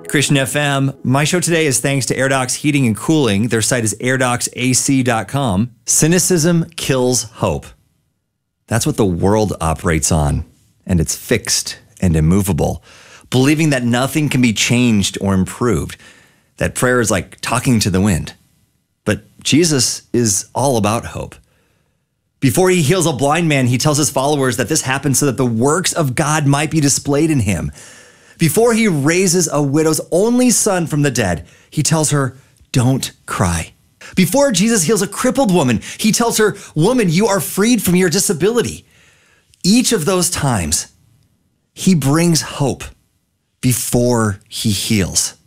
Christian FM. My show today is thanks to AirDocs Heating and Cooling. Their site is airdocsac.com. Cynicism kills hope. That's what the world operates on, and it's fixed and immovable, believing that nothing can be changed or improved, that prayer is like talking to the wind. But Jesus is all about hope. Before he heals a blind man, he tells his followers that this happens so that the works of God might be displayed in him. Before he raises a widow's only son from the dead, he tells her, don't cry. Before Jesus heals a crippled woman, he tells her, woman, you are freed from your disability. Each of those times, he brings hope before he heals.